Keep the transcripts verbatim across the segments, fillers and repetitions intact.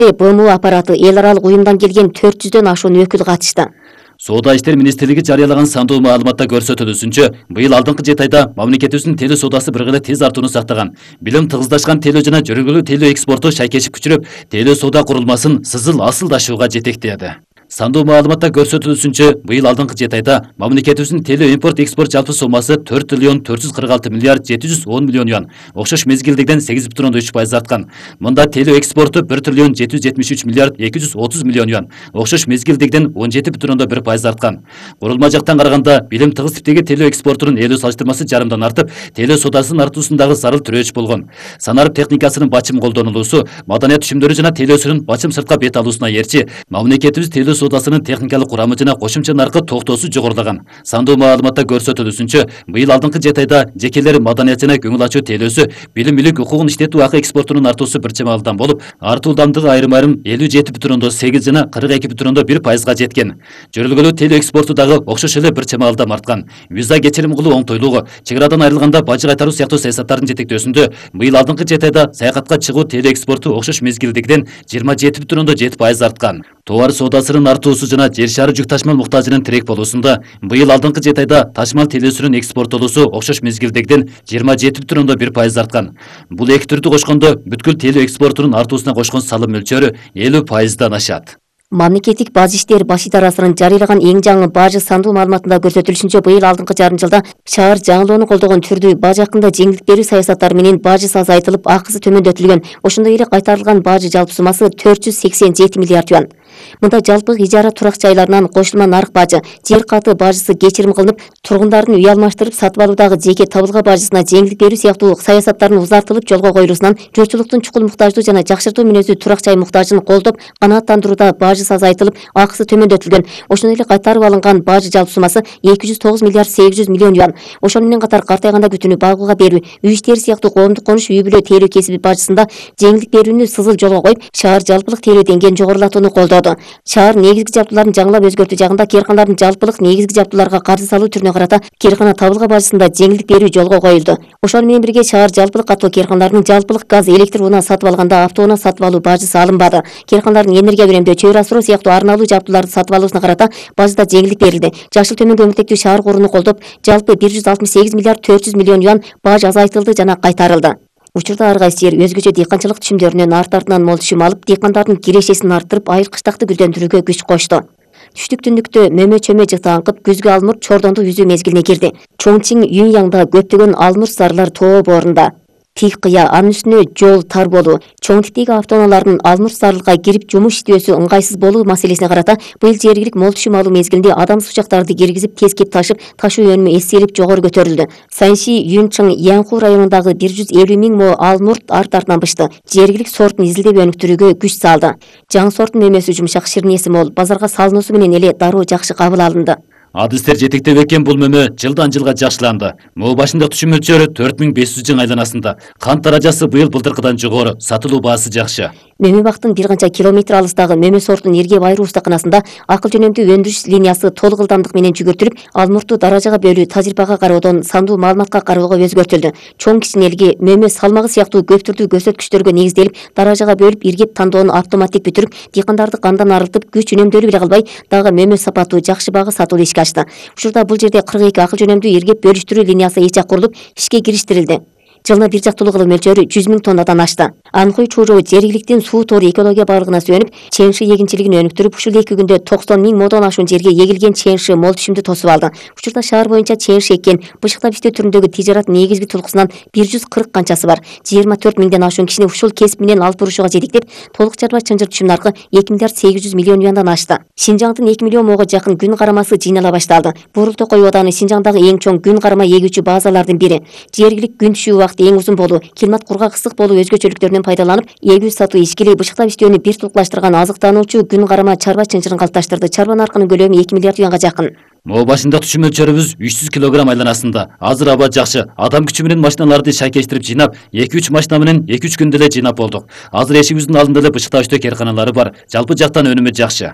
БМУ аппараты эл аралык уюмдан келген төрт жүздөн ашуун өкүл катышты. Соода иштер министрлиги жарыялаган сандуу маалыматта көрсөтүлүүсүнчө, быйыл алдыңкы жети айда мамлекетибиздин телөө соодасы бир гана тез артууну сактаган. Билим тыгыздашкан телөө жана жөргөлүү телөө экспорту шайкешип күчүрөп, телөө соода курулмасын сызыл асылдашууга жетектеди. Сандуу маалыматта көрсөтүлүүсүнчө, быйыл алдыңкы жети айда мамлекетибиздин телөө импорт экспорт жалпы сомасы төрт триллион төрт жүз кырк алты миллиард жети жүз он миллион юан, окшош мезгилдегиден сегиз бүтүн ондон үч пайыз арткан. Мында телөө экспорту бир триллион жети жүз жетимиш үч миллиард эки жүз отуз миллион юан, окшош мезгилдегиден он жети бүтүн ондон бир пайыз арткан. Курулма жактан караганда, билим тыгыз типтеги телөө экспортунун элүү салыштырмасы жарымдан артып, телөө соодасынын артуусундагы зарыл төрөч болгон. Санарып техникасынын бачым колдонулуусу, маданият түшүмдөрү жана телөөсүнүн бачым сыртка бет алуусуна эрчи, мамлекетибиз телөө соодасынын техникалык курамы жана кошумча наркы токтоосу жогорулаган. Сандуу маалыматта көрсөтүлүүсүнчө, быйыл алдыңкы жети айда жекелер маданият жана көңүл ачуу телөөсү, билим мүлүк укугун иштетүү акы экспортунун артуусу бир чама алдан болуп, артуу ылдамдыгы айрым-айрым элүү жети бүтүн ондон сегиз жана кырк эки бүтүн ондон бир пайызга жеткен. Жөрөлгөлүү телөө экспорту дагы окшош эле бир чама алдан арткан. Виза кечирим кылуу оңтойлугу, чек арадан айрылганда бажы кайтаруу сыяктуу саясаттардын жетектөөсүндө, быйыл алдыңкы жети айда саякатка чыгуу телөө экспорту окшош мезгилдегиден жыйырма жети бүтүн ондон жети пайыз арткан. Товар соодасынын артуусу жана жер шары жүк ташмал муктажынын тирек болуусунда, быйыл алдыңкы жети айда ташмал телөөсүнүн экспорттолуусу окшош мезгилдегиден жыйырма жети бүтүн ондон бир пайыз арткан. Бул эки түрдү кошкондо бүткүл телөө экспортунун артуусуна кошкон салым мөлчөрү элүү пайыздан ашат. Мамлекеттик бажы иштер баш идарасынын жарыялаган эң жаңы бажы сандуу маалыматында көрсөтүлүшүнчө, быйыл алдыңкы жарым жылда шаар жаңылоону колдогон түрдүү бажы акында жеңилдик берүү саясаттары менен бажысы азайтылып, акысы төмөндөтүлгөн. Ошондой эле кайтарылган бажы жалпы суммасы төрт жүз сексен жети миллиард юан. Мында жалпы ижара турак жайларынан кошулма нарык бажы, жер каты бажысы кечирим кылынып, тургундардын үй алмаштырып сатып алуудагы жеке табылга бажысына жеңилдик берүү сыяктуу саясаттардын узартылып жолго коюлуусунан журтчулуктун чукул муктаждуу жана жакшыртуу мүнөздүү турак жай муктажын колдоп, канааттандырууда бажысы азайтылып, акысы төмөндөтүлгөн. Ошондой эле кайтарып алынган бажы жалпы суммасы эки жүз тогуз миллиард сегиз жүз миллион юан. Ошону менен катар картайганда күтүүнү багууга берүү, үй иштери сыяктуу коомдук конуш үй бүлө тейлөө кесиби бажысында жеңилдик берүүнү сызыл жолго коюп, шаар жалпылык тейлөө деңгээлин жогорулатууну колдоду. Шаар негизги жабдууларын жаңылап өзгөртүү жагында кээрканалардын жалпылык негизги жабдууларга каржы салуу түрүнө карата кээркана табылга бажысында жеңилдик берүү жолго коюлду. Ошону менен бирге шаар жалпылык каттоо кээрканаларынын жалпылык газ, электр унаа сатып алганда автоунаа сатып алуу бажысы алынбады. Кээрканалардын энергия үнөмдөө, чөйрө асыруу сыяктуу арналуу жабдууларды сатып алуусуна карата бажыда жеңилдик берилди. Жашыл төмөн көмүртектүү шаар курууну колдоп, жалпы бир жүз алтымыш сегиз миллиард төрт жүз миллион юан баж азайтылды жана кайтарылды. Учурда ар кайсы жер өзгөчө дыйканчылык түшүмдөрүнөн арт артынан мол түшүм алып, дыйкандардын кирешесин арттырып, айыл кыштакты гүлдөндүрүүгө күч кошту. Түштүк түндүктө мөмө чөмө жыты аңкып, күзгү алмурт чордонду үзүү мезгилине кирди. Чоңчиң Юньяңда көптөгөн алмурт сарылар тоо боорунда. Тик кыя, анын үстүнө жол тар болуу, чоң типтеги автоунаалардын алмурт сарылга кирип жумуш иштөөсү ыңгайсыз болуу маселесине карата быйыл жергилик мол түшүм алуу мезгилинде адам сучактарды киргизип, тескеп ташып, ташуу өнүмү эстелип жогору көтөрүлдү. Саньши Юньчың Янху районундагы бир жүз элүү миң мо алмурт арт артынан бышты. Жергилик сортун изилдеп өнүктүрүүгө күч салды. Жаңы сорттун мөмөсү жумшак, ширинеси мол, базарга салынуусу менен эле дароо жакшы кабыл алынды. Адыстер жетектеп экен бул мөмө жылдан жылга жакшыланды. Мо башындык түшүм мөлчөрү төрт миң беш жүз жың айланасында. Кант даражасы быйыл былтыркыдан жогору, сатылуу баасы жакшы. Мөмө бактын бир канча километр алыстагы мөмө сортун Иргеп айруу устаканасында акыл жөнөмдүү өндүрүш линиясы толук ылдамдык менен жүгүртүлүп, алмуртту даражага бөлүү тажрыйбага кароодон сандуу маалыматка кароого өзгөртүлдү. Чоң кичинелиги, мөмө салмагы сыяктуу көп түрдүү көрсөткүчтөргө негизделип, даражага бөлүп Иргеп тандоону автоматтик бүтүрүп, дыйкандарды кандан арылтып, күч үнөмдөлүп эле калбай, дагы мөмө сапаттуу жакшы багы сатылуу ишке ашты. Учурда бул жерде кырк эки акыл жөнөмдүү Иргеп бөлүштүрүү линиясы эч жак курулуп, ишке кириштирилди. Жылына бир жактуулук кылуу мөлчөрү жүз миң тоннадан ашты. Анхуй Чужоо жергиликтин суу тору экология барлыгына сүйөнүп, чеңши эгинчилигин өнүктүрүп, ушул эки күндө токсон миң модон ашуун жерге эгилген чеңши мол түшүмдү тосуп алды. Учурда шаар боюнча чеңши эккен, бышыктап иштөө түрүндөгү тижарат негизги тулкусунан бир жүз кырк канчасы бар. жыйырма төрт миңден ашуун кишини ушул кесип менен алып бурушууга жетектеп, толук чарба чынжыр түшүм наркы эки миллиард сегиз жүз миллион юандан ашты. Шинжаңдын эки миллион моого жакын күн карамасы жыйнала башталды. Бурул Токой ооданы Шинжаңдагы эң чоң күн карама эгүүчү базалардын бири. Жергилик күн түшүү убакыты эң узун болуу, климат кургак ысык болуу өзгөчөлүктөрүнөн пайдаланып, эгүү сатуу ишкили бышыктап иштөөнү бир тулукташтырган азыктануучу күн карама чарба чынжырын калыпташтырды. Чарба наркынын көлөмү эки миллиард юанга жакын. Мо башындык түшүм мөлчөрүбүз үч жүз килограмм айланасында. Азыр аба жакшы. Адам күчү менен машиналарды шайкештирип жыйнап, эки үч машина менен эки үч күндө эле жыйнап болдук. Азыр эшигибиздин алдында эле бышыктап иштөө кээрканалары бар. Жалпы жактан өнүмү жакшы.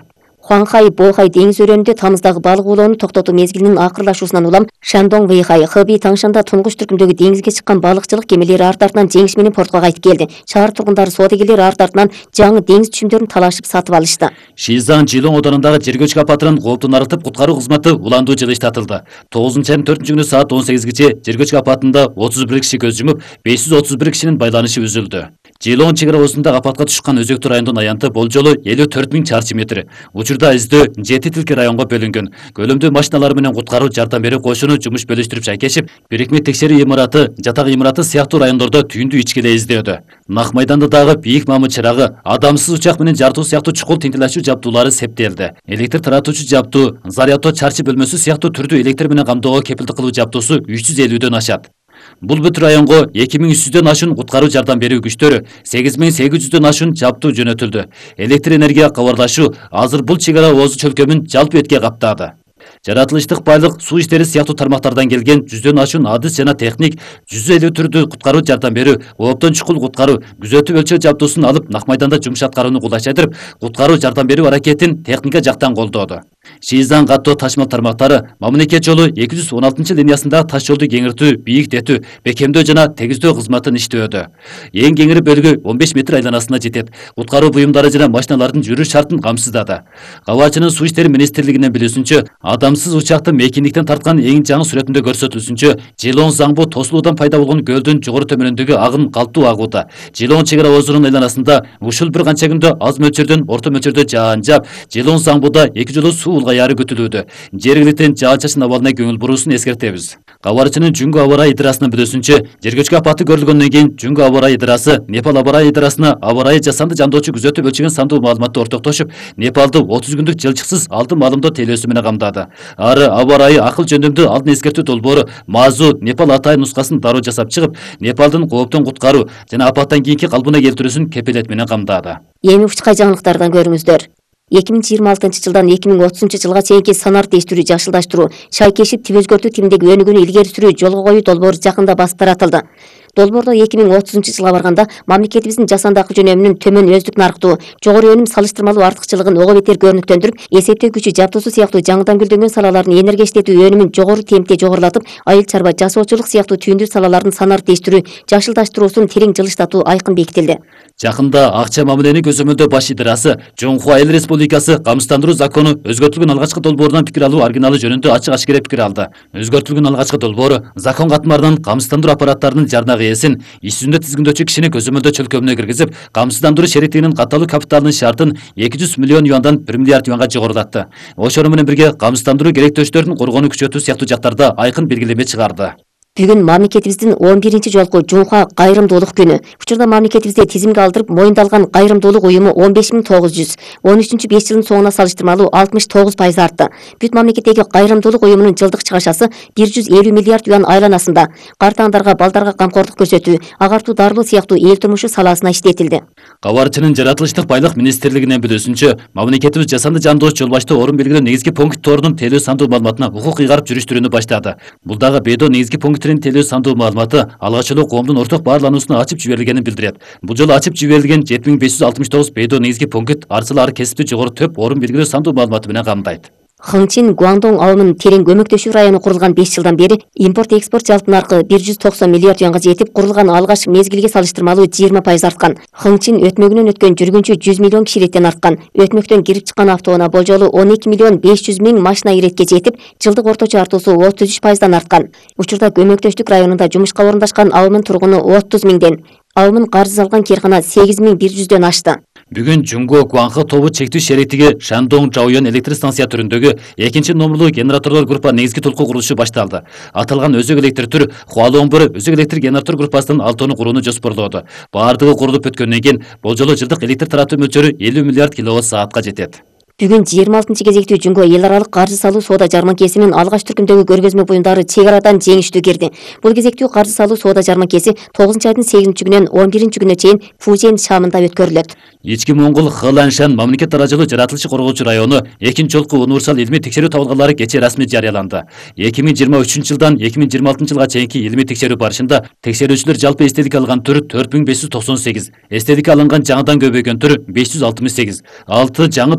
Хуанхай, Бохай деңиз өрөөнүндө тамыздагы балык оолоону токтотуу мезгилинин акырлашуусунан улам Шандong, Вэйхай, Хэби, Таңшанда тунгуч түркүмдөгү деңизге чыккан балыкчылык кемелери арты артынан жеңиш менен портко кайтып келди. Шаар тургундары соодагерлери арты артынан жаңы деңиз түшүмдөрүн талашып сатып алышты. Шизан Жилон оданындагы жер көчкү апатынан кооптун арылтып куткаруу кызматы уландуу жылыштатылды. тогузунчу айдын төртүнчү күнү саат он сегизгече жер көчкү апатында отуз бир киши көз жумуп, беш жүз отуз бир кишинин байланышы үзүлдү. Жилон чек ара оосунда апатка түшкөн өзөктүү райондун аянты болжолу элүү төрт миң чарчы метр. Учурда издөө жети тилки районго бөлүнгөн. Көлөмдүү машиналар менен куткаруу жардам берүү кошуну жумуш бөлүштүрүп шайкешип, бирикме текшерүү имараты, жатак имараты сыяктуу райондордо түйүндүү ичкиле издөөдө. Нак майданда дагы бийик мамыт чырагы, адамсыз учак менен жартуу сыяктуу чукул тинтилашуу жабдуулары септелди. Электр таратуучу жабдуу, заряддоо чарчы бөлмөсү сыяктуу түрдүү электр менен камдоого кепилдик кылуу жабдуусу үч жүз элүүдөн ашат. Бул бүт районго эки миң үч жүздөн ашуун куткаруу жардам берүү күчтөрү, сегиз миң сегиз жүздөн ашуун жабдуу жөнөтүлдү. Электр энергия кабарлашуу азыр бул чек ара оозу чөлкөмүн жалпы этке каптады. Жаратылыштык байлык, суу иштери сыяктуу тармактардан келген жүздөн ашуун адыс жана техник, жүз элүү түрдүү куткаруу жардам берүү, ооптон чукул куткаруу, күзөтүү өлчөө жабдуусун алып, нак майданда жумуш аткарууну кулайчайтырып, куткаруу жардам берүү аракетин техника жактан колдоду. Шизан каттоо ташмал тармактары мамлекет жолу эки жүз он алтынчы линиясындагы таш жолду кеңиртүү, бийиктетүү, бекемдөө жана тегиздөө кызматын иштөөдө. Эң кеңири бөлүгү он беш метр айланасына жетет. Куткаруу буюмдары жана машиналардын жүрүү шартын камсыздады. Кабачынын суу иштери министрлигинин билүүсүнчө, адамсыз учакты мейкиндиктен тарткан эң жаңы сүрөтүндө көрсөтүлүшүнчө, Жилон Заңбу тосулуудан пайда болгон көлдүн жогору төмөнүндөгү агым калктуу агууда. Жилон чек ара оозунун айланасында ушул бир канча күндө аз мөлчөрдөн орто мөлчөрдө жаан жаап, Жилон Заңбуда эки жолу суу улгаяры күтүлүүдө. Жергиликтен жаан чачын абалына көңүл буруусун эскертебиз. Кабарчынын Жүнгү аба ырайы идырасынын билүүсүнчө, жер көчкү апаты көрүлгөндөн кийин Жүнгү аба ырайы идырасы Непал аба ырайы идырасына аба ырайы жасанды жандоочу күзөтүп өлчөгөн сандуу маалыматты ортоктошуп, Непалды отуз күндүк жылчыксыз алдын маалымдоо тейлөөсү менен камдады. Ары аба ырайы акыл жөндөмдүү алдын эскертүү долбоору Мазу Непал атайы нускасын дароо жасап чыгып, Непалдын кооптон куткаруу жана апаттан кийинки калыбына келтирүүсүн кепилет менен камдады. Эми учкай жаңылыктардан көрүңүздөр. эки миң жыйырма алтынчы жылдан эки миң отузунчу жылга чейинки санар тештирүү жакшылдаштыруу, шайкешип тип өзгөртүү тиминдеги өнүгүүнү илгери сүрүү жолго коюу долбоору жакында басып таратылды. Долбоордо эки миң отузунчу жылга барганда мамлекетибиздин жасанды акыл жөнөмүнүн төмөн өздүк нарктуу, жогору өнүм салыштырмалуу артыкчылыгын ого бетер көрүнүктөндүрүп, эсептөө күчү жабдуусу сыяктуу жаңыдан гүлдөнгөн салалардын энергия иштетүү өнүмүн жогору темпте жогорулатып, айыл чарба жасоочулук сыяктуу түйүндүү салалардын санар тештирүү жакшылдаштыруусун терең жылыштатуу айкын бекитилди. Жакында акча мамилени көзөмөлдөө баш идырасы Жоңхуа Эл Республикасы камсыздандыруу закону өзгөртүлгөн алгачкы долбоорунан пикир алуу оригиналы жөнүндө ачык ашкере пикир алды. Өзгөртүлгөн алгачкы долбоору закон катмарынан камсыздандыруу аппараттарынын жарнак ээсин иш жүзүндө тизгиндөөчү кишини көзөмөлдөө чөлкөмүнө киргизип, камсыздандыруу шериктигинин катталуу капиталынын шартын эки жүз миллион юандан бир миллиард юанга жогорулатты. Ошону менен бирге камсыздандыруу керектөөчтөрдүн коргонуу күчөтүү сыяктуу жактарда айкын белгилеме чыгарды. Бүгүн мамлекетибиздин он биринчи жолку Жунха кайрымдуулук күнү. Учурда мамлекетибизде тизимге алдырып моюндалган кайрымдуулук уюму он беш миң тогуз жүз, он үчүнчү беш жылдын соңуна салыштырмалуу алтымыш тогуз пайыз артты. Бүт мамлекеттеги кайрымдуулук уюмунун жылдык чыгашасы бир жүз элүү миллиард юан айланасында. Картаңдарга, балдарга камкордук көрсөтүү, агартуу, дарылоо сыяктуу эл турмушу саласына иштетилди. Кабарчынын жаратылыштык байлык министрлигинин билүүсүнчө, мамлекетибиз жасанды жандооч жол башта орун белгилөө негизги пункт торунун тейлөө сандуу маалыматына укук ыйгарып жүрүштүрүүнү баштады. Бул дагы бедо негизги пункттерин тейлөө сандуу маалыматы алгач эле коомдун орток баарлануусуна ачып жиберилгенин билдирет. Бул жолу ачып жиберилген жети миң беш жүз алтымыш тогуз бедо негизги пункт арсыл ары кесипти жогору төп орун белгилөө сандуу маалыматы менен камтайт. Хыңчин Гуандong абымынын терең көмөктөшүү району курулган беш жылдан бери импорт-экспорт жалпы наркы бир жүз токсон миллиард юанга жетип, курулган алгач мезгилге салыштырмалуу жыйырма пайыз арткан. Хыңчин өтмөгүнөн өткөн жүргүнчү жүз миллион киши иреттен арткан. Өтмөктөн кирип чыккан автоунаа болжолу он эки миллион беш жүз миң машина иретке жетип, жылдык орточо артуусу отуз үч пайыздан арткан. Учурда көмөктөштүк районунда жумушка орундашкан абымын тургуну отуз миңден. Абымын карыз алган кээркана сегиз миң бир жүздөн ашты. Бүгүн Жүнгө Гуанхы тобу чектүү шериктиги Шандong Жаоюн электр станция түрүндөгү экинчи номерлуу генераторлор группа негизги толку курулушу башталды. Аталган өзөк электр түр Хуалong бир өзөк электр генератор группасынын алтоону курууну жоспорлоодо. Баардыгы курулуп өткөндөн кийин болжолу жылдык электр таратуу мөлчөрү элүү миллиард киловатт саатка жетет. Бүгүн жыйырма алтынчы кезектүү Жүнгө эл аралык каржы салуу соода жарманкесинин алгач түркүмдөгү көргөзмө буюмдары чек арадан жеңиштүү кирди. Бул кезектүү каржы салуу соода жарманкеси тогузунчу айдын сегизинчи күнүнөн он биринчи күнүнө чейин Фужен шаамында өткөрүлөт. Ички Моңгол Хыланшан мамлекет даражалуу жаратылышы коргоочу району экинчи жолку универсал илмий текшерүү табылганлары кечээ расмий жарыяланды. эки миң жыйырма үчүнчү жылдан эки миң жыйырма алтынчы жылга чейинки илмий текшерүү барышында текшерүүчүлөр жалпы эстетика алган түр төрт миң беш жүз токсон сегиз, эстетика алынган жаңыдан көбөйгөн түр беш жүз алтымыш сегиз, алты жаңы түрдү байкаган.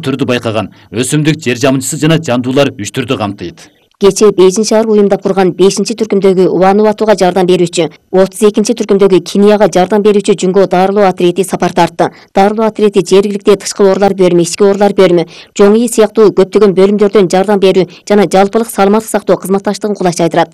жабдықтаған. Өсімдік, жер жамынчысы жана жандуулар үч түрдү камтыйт. Кече Бейжин шаар уюмдап курган бешинчи түркүмдөгү Вануатуга жардам берүүчү, отуз экинчи түркүмдөгү Кинияга жардам берүүчү Жүнгө дарылоо отрети сапар тартты. Дарылоо отрети жергиликте тышкы оорулар бөлүмү, ички оорулар бөлүмү, чоң үй сыяктуу көптөгөн бөлүмдөрдөн жардам берүү жана жалпылык саламаттык сактоо кызматташтыгын кулаш айдырат.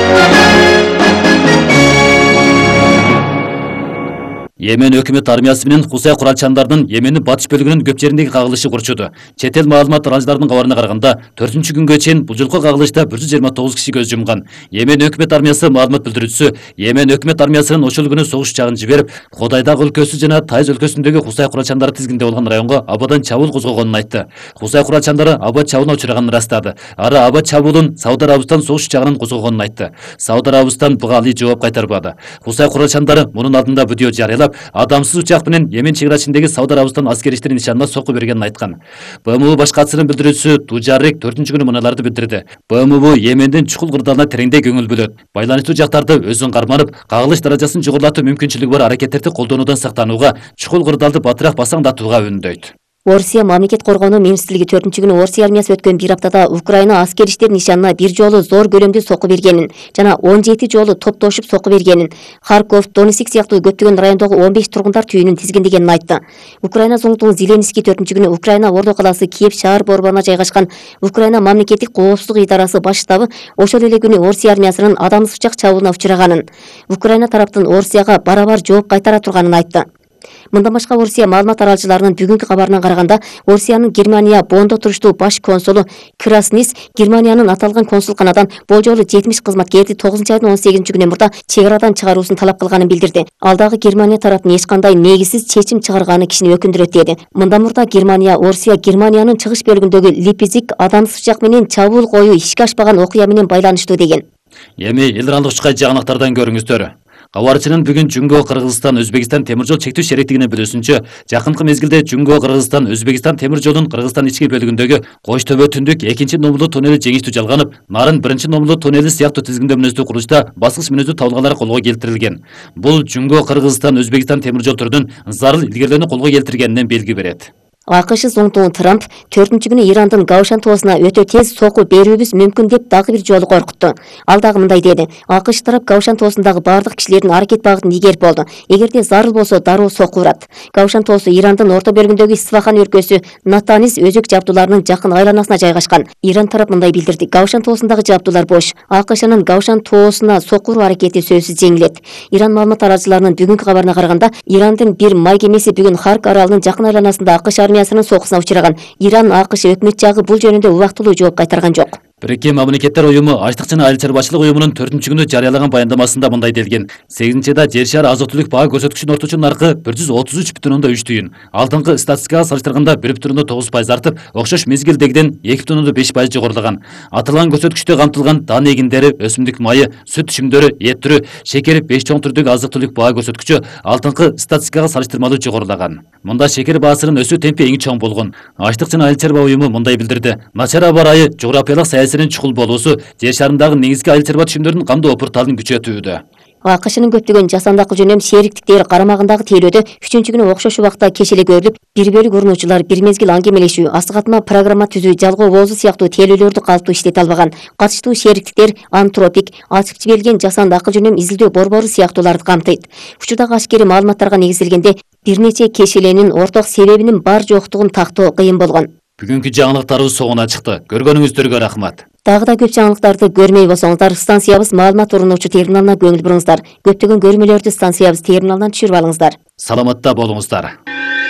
Йемен өкмөт армиясы менен Хусай куралчандарынын Йемендин батыш бөлүгүнүн көп жериндеги кагылышы курчуду. Чет эл маалымат аралжыларынын кабарына караганда, төртүнчү күнгө чейин бул жолку кагылышта бир жүз жыйырма тогуз киши көз жумган. Йемен өкмөт армиясы маалымат билдирүүчүсү Йемен өкмөт армиясынын ошол күнү согуш учагын жиберип, Кодайдаг өлкөсү жана Тайыз өлкөсүндөгү Хусай куралчандары тизгинде болгон районго абадан чабуул козгогонун айтты. Хусай куралчандары аба чабуулуна учураганын ырастады. Ары аба чабуулун Сауд Арабистан согуш учагынан козгогонун айтты. Сауд Арабистан буга алый жооп кайтарбады. Хусай куралчандары мунун алдында видео жарыялап, адамсыз учак менен Йемен чек ачындагы Сауд Арабистан аскери иштери нишанына сокку бергенин айткан. БМУ баш катчысынын билдирүүчүсү Туджарик төртүнчү күнү муналарды билдирди. БМУ Йемендин чукул кырдаалына тереңдей көңүл бөлөт. Байланыштуу жактарды өзүн карманып, кагылыш даражасын жогорулатуу мүмкүнчүлүгү бар аракеттерди колдонуудан сактанууга, чукул кырдаалды батыраак басаңдатууга үндөйт. Орусия мамлекет коргонуу министрлиги төртүнчү күнү Орусия армиясы өткөн бир аптада Украина аскери иштер нишанына бир жолу зор көлөмдүү сокку бергенин жана он жети жолу топтошуп сокку бергенин, Харков, Донецк сыяктуу көптөгөн райондогу он беш тургундар түйүнүн тизгиндегенин айтты. Украина зоңтугу Зеленский төртүнчү күнү Украина Ордо калаасы Киев шаар борборуна жайгашкан Украина мамлекеттик коопсуздук идарасы баш штабы ошол эле күнү Орусия армиясынын адамсыз учак чабуулуна учураганын, Украина тараптын Орусияга барабар жооп кайтара турганын айтты. Мындан башка Орусия маалымат аралчыларынын бүгүнкү кабарына караганда, Орусиянын Германия Бондо туруштуу баш консулу Краснис Германиянын аталган консулканадан бул жолу жетимиш кызматкерди тогузунчу айдын он сегизинчи күнү мурда чек арадан чыгаруусун талап кылганын билдирди. Ал дагы Германия тараптын эч кандай негизсиз чечим чыгарганы кишини өкүндүрөт деди. Мындан мурда Германия Орусия Германиянын чыгыш бөлүгүндөгү Липезик адамсыз учак менен чабуул коюу ишке ашпаган окуя менен байланыштуу деген. Эми эл аралык учкай жагынактардан көрүңүздөр. Кабарчынын бүгүн Жүнгө Кыргызстан Өзбекстан темир жол чектүү шериктигинин билүүсүнчө, жакынкы мезгилде Жүнгө Кыргызстан Өзбекстан темир жолунун Кыргызстан ички бөлүгүндөгү Кош төбө түндүк экинчи номерлуу туннели жеңиштүү жалганып, Нарын биринчи номерлуу туннели сыяктуу тизгиндөө мүнөздүү курулушта баскыч мүнөздүү табылгалар колго келтирилген. Бул Жүнгө Кыргызстан Өзбекстан темир жол түрүнүн зарыл илгерлерини колго келтиргенинен белги берет. АКШ зоңтугу Трамп төртүнчү күнү Ирандын Гаушан тоосуна өтө тез сокку берүүбүз мүмкүн деп дагы бир жолу коркутту. Ал дагы мындай деди: АКШ тарап Гаушан тоосундагы бардык кишилердин аракет багытын игерип болду. Эгерде зарыл болсо дароо сокку урат. Гаушан тоосу Ирандын орто бөлүгүндөгү Исфахан өлкөсү Натанис өзөк жабдууларынын жакын айланасына жайгашкан. Иран тарап мындай билдирди: Гаушан тоосундагы жабдуулар бош. АКШнын Гаушан тоосуна сокку уруу аракети сөзсүз жеңилет. Иран маалымат аралчыларынын бүгүнкү кабарына караганда, Ирандын бир май кемеси бүгүн Харк аралынын жакын айланасында АКШ армиясынын сокусуна учураган. Иран АКШ өкмөт жагы бул жөнүндө убактылуу жооп кайтарган жок. Бириккен Мамлекеттер уюму Ачлык жана айыл чарбачылык уюмунун төртүнчү күнү жарыялаган баяндамасында мындай делген: сегизинчи айда жер шаар азык-түлүк баа көрсөткүчүнүн орточо наркы бир жүз отуз үч бүтүн ондон үч түйүн, алдыңкы статистикага салыштырганда бир бүтүн ондон тогуз пайыз артып, окшош мезгилдегиден эки бүтүн ондон беш пайыз жогорулаган. Аталган көрсөткүчтө камтылган дан эгиндери, өсүмдүк майы, сүт түшүмдөрү, эт түрү, шекер беш чоң түрдөгү азык-түлүк баа көрсөткүчү алдыңкы статистикага салыштырмалуу жогорулаган. Мында шекер баасынын өсүү темпи эң чоң болгон. Ачлык жана айыл чарба уюму мындай билдирди: начар аба ырайы, жогорапиялык саясатынын чукул болуусу жер шарындагы негизги айыл чарба түшүмдөрүнүн камдоо опурталын күчөтүүдө. АКШнын көптөгөн жасандакы жөнөм шериктиктер карамагындагы тейлөөдө үчүнчү күнү окшош убакта кеч эле көрүлүп, бир бөлүк урунуучулар бир мезгил аңгемелешүү, астыгатма программа түзүү, жалгоо боозу сыяктуу тейлөөлөрдү калыптуу иштете албаган. Катыштуу шериктиктер антропик, ачык жиберилген жасандакы жөнөм изилдөө борбору сыяктууларды камтыйт. Учурдагы ашкери маалыматтарга негизделгенде бир нече кешеленин орток себебинин бар жоктугун тактоо кыйын болгон. Бүгүнкү жаңылыктарыбыз соңуна чыкты. Көргөнүңүздөргө рахмат. Дагы да көп жаңылыктарды көрмөй болсоңуздар, станциябыз маалымат уруноочу терминалына көңүл буруңуздар. Көптөгөн көрмөлөрдү станциябыз терминалынан түшүрүп алыңыздар. Саламатта болуңуздар.